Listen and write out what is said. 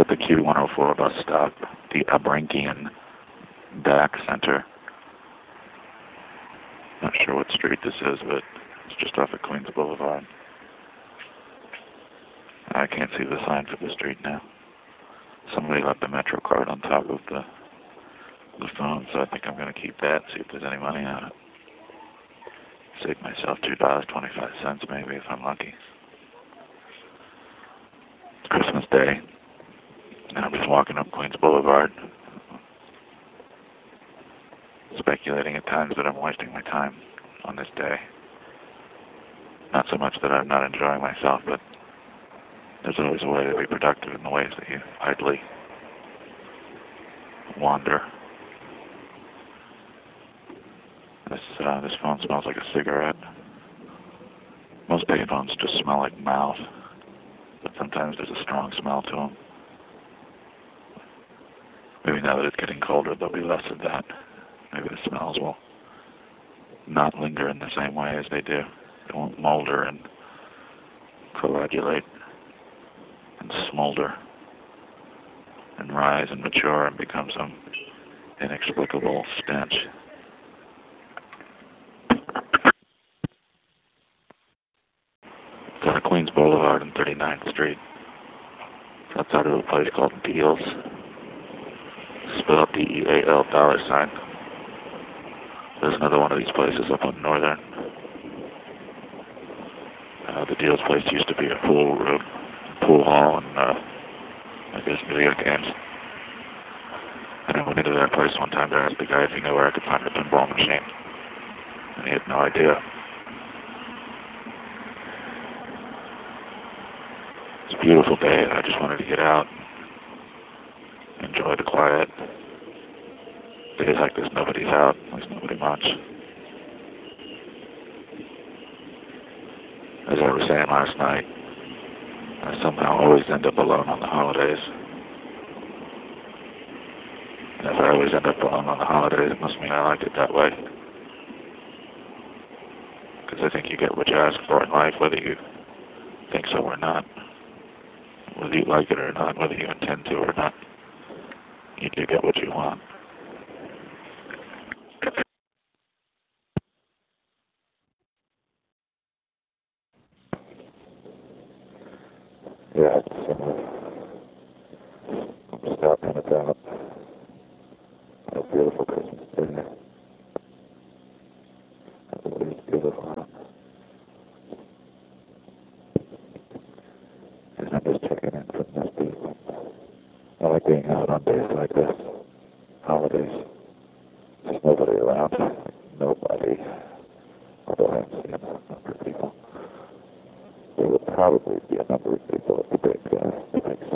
at the Q104 bus stop, the Abrankian DAC Center. Not sure what street this is, but it's just off of Queens Boulevard. I can't see the sign for the street now. Somebody left the Metro card on top of the phone, so I think I'm going to keep that, see if there's any money on it. Save myself $2.25 maybe if I'm lucky. It's Christmas Day, and I'm just walking up Queens Boulevard, speculating at times that I'm wasting my time on this day. Not so much that I'm not enjoying myself, but there's always a way to be productive in the ways that you idly wander. This phone smells like a cigarette. Most payphones just smell like mouth, but sometimes there's a strong smell to them. Maybe now that it's getting colder, there'll be less of that. Maybe the smells will not linger in the same way as they do. They won't molder and coagulate and smolder and rise and mature and become some inexplicable stench. It's on Queens Boulevard and 39th Street. It's outside of a place called Deals. Spelled D-E-A-L $. There's another one of these places up on Northern. The Deals place used to be a pool room, pool hall, and I guess video games. And I went into that place one time to ask the guy if he knew where I could find a pinball machine. And he had no idea. It's a beautiful day, and I just wanted to get out, enjoy the quiet. Days like this, nobody's out, at least nobody much. As I was saying last night, I somehow always end up alone on the holidays. And if I always end up alone on the holidays, it must mean I like it that way. Because I think you get what you ask for in life, whether you think so or not. Whether you like it or not, whether you intend to or not. You do get what you want. Yeah, it's stopping it out. A beautiful Christmas day. Everybody's beautiful. And I'm just checking in from this people. I like being out on days like this. Holidays. There's nobody around. Nobody. Although I haven't seen a number of people. There will probably be a number of people at the big